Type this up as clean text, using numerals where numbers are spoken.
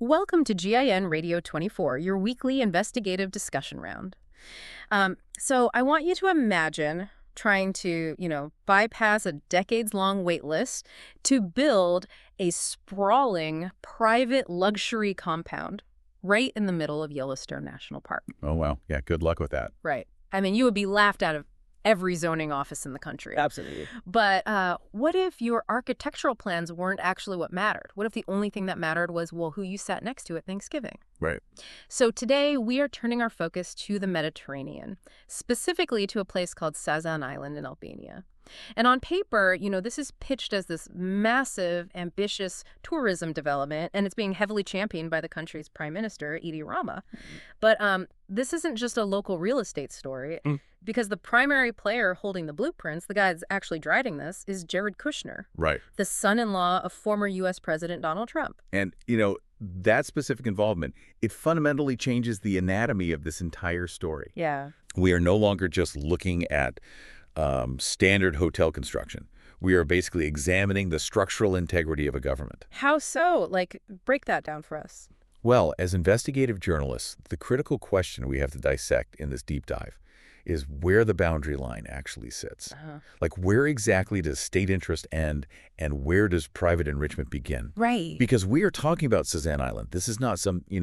Welcome to GIN Radio 24, your weekly investigative discussion round. So I want you to imagine trying to, bypass a decades-long wait list to build a sprawling private luxury compound right in the middle of Yellowstone National Park. Oh, wow. Yeah, good luck with that. Right. I mean, you would be laughed out of every zoning office in the country. Absolutely. But what if your architectural plans weren't actually what mattered? What if the only thing that mattered was, well, who you sat next to at Thanksgiving? Right. So today we are turning our focus to the Mediterranean, specifically to a place called Sazan Island in Albania. And on paper, this is pitched as this massive, ambitious tourism development, and it's being heavily championed by the country's prime minister, Edi Rama. But this isn't just a local real estate story, because the primary player holding the blueprints, the guy that's actually driving this, is Jared Kushner, Right. the son-in-law of former U.S. President Donald Trump. And, that specific involvement, it fundamentally changes the anatomy of this entire story. Yeah. We are no longer just looking at standard hotel construction. We are basically examining the structural integrity of a government. How so? Break that down for us. Well, as investigative journalists, the critical question we have to dissect in this deep dive is where the boundary line actually sits. Like, where exactly does state interest end and where does private enrichment begin? Right. Because we are talking about Sazan Island. This is not some,